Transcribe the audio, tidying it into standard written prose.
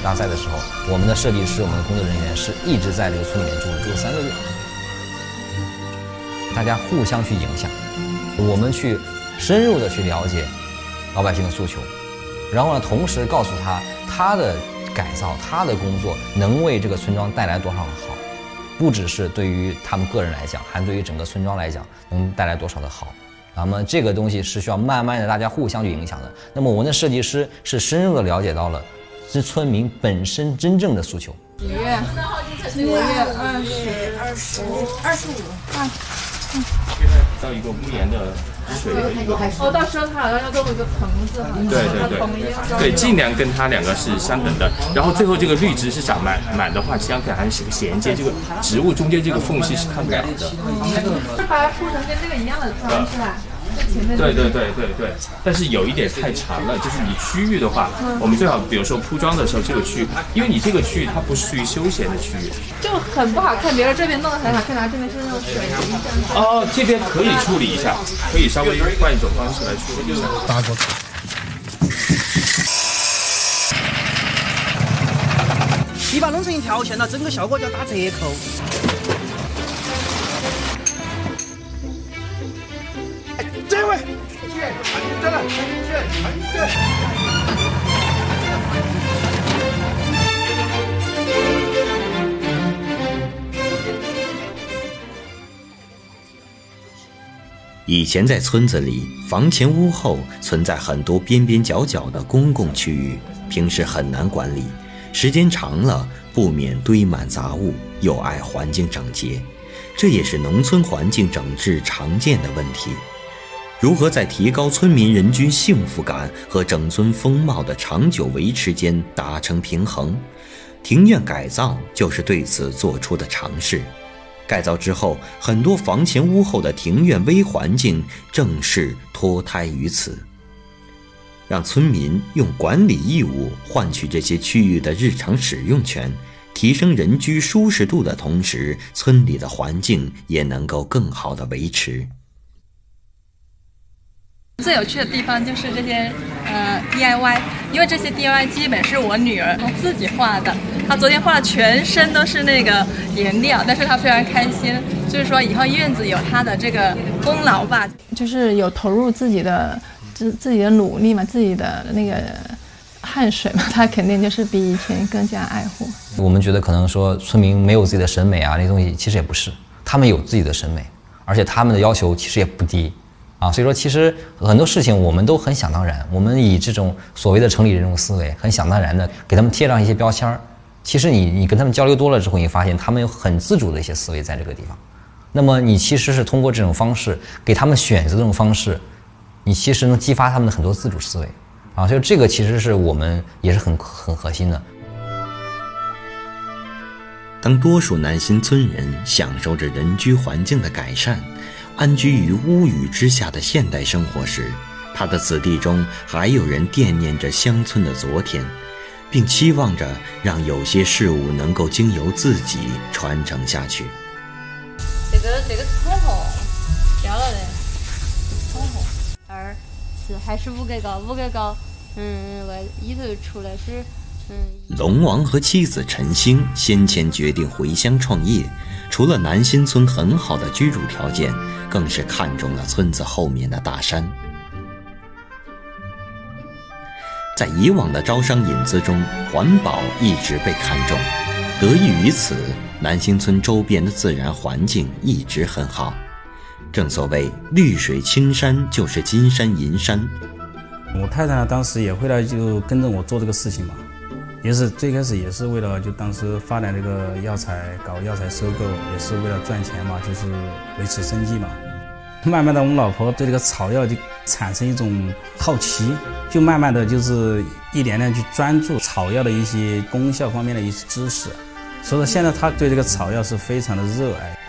大赛的时候，我们的设计师、我们的工作人员是一直在这个村里面住3个月，大家互相去影响，我们去深入的去了解老百姓的诉求，然后呢，同时告诉他的改造、他的工作能为这个村庄带来多少的好，不只是对于他们个人来讲，还对于整个村庄来讲能带来多少的好。那么这个东西是需要慢慢的大家互相去影响的。那么我们的设计师是深入的了解到了这村民本身真正的诉求。 几月？5月25。 到一个屋檐的水的一个， 到时候他好像要弄一个棚子， 对，尽量跟它两个是相等的。然后最后这个绿植是长满的话，实际上可能还是衔接这个植物中间这个缝隙是看不了的。 是把它铺成跟这个一样的砖是吧？ 对，但是有一点太长了，就是你区域的话，我们最好比如说铺装的时候，这个区域，因为你这个区域它不是属于休闲的区域， 就很不好看。比如说这边弄得很好看，这边是那种水泥这样。 哦，这边可以处理一下，可以稍微换一种方式来处理一下。 搭过去。 你把弄成一条线了，整个效果就要打折扣。这位，在哪？ 以前在村子里，房前屋后存在很多边边角角的公共区域，平时很难管理，时间长了不免堆满杂物，有碍环境整洁，这也是农村环境整治常见的问题。如何在提高村民人均幸福感和整村风貌的长久维持间达成平衡？庭院改造就是对此做出的尝试。改造之后，很多房前屋后的庭院微环境正是脱胎于此。让村民用管理义务换取这些区域的日常使用权，提升人居舒适度的同时，村里的环境也能够更好的维持。 最有趣的地方就是这些DIY， 因为这些 DIY 基本是我女儿自己画的，她昨天画的全身都是那个颜料，但是她非常开心，就是说以后院子有她的这个功劳吧， 就是有投入自己的努力嘛，自己的那个汗水嘛，她肯定就是比以前更加爱护。 我们觉得可能说村民没有自己的审美啊，那些东西其实也不是，他们有自己的审美，而且他们的要求其实也不低。所以说其实很多事情我们都很想当然，我们以这种所谓的城里人这种思维很想当然的给他们贴上一些标签，其实你跟他们交流多了之后，你发现他们有很自主的一些思维在这个地方。那么你其实是通过这种方式给他们选择这种方式，你其实能激发他们的很多自主思维所以这个其实是我们也是很核心的。 当多数南新村人享受着人居环境的改善，安居于屋宇之下的现代生活时，他的子弟中还有人惦念着乡村的昨天，并期望着让有些事物能够经由自己传承下去。 这个是通红，掉了的，通红。4还是5个高，里头出来是龙王和妻子陈星先前决定回乡创业，除了南新村很好的居住条件，更是看中了村子后面的大山。在以往的招商引资中，环保一直被看重，得益于此，南新村周边的自然环境一直很好。正所谓绿水青山就是金山银山。 我太太当时也回来就跟着我做这个事情嘛，也是最开始也是为了就当时发展这个药材，搞药材收购，也是为了赚钱嘛，就是维持生计嘛。慢慢的我们老婆对这个草药就产生一种好奇，就慢慢的就是一点点去专注草药的一些功效方面的一些知识，所以说现在她对这个草药是非常的热爱。